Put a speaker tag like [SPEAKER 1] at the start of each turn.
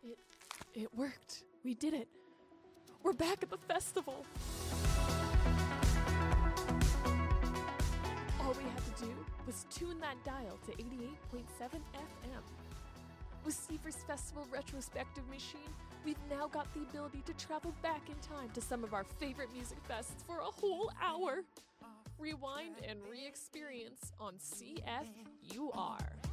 [SPEAKER 1] It worked. We did it. We're back at the festival. All we had to do was tune that dial to 88.7 FM. With Seaver's Festival Retrospective Machine, we've now got the ability to travel back in time to some of our favorite music fests for a whole hour. Rewind and re-experience on CFUR.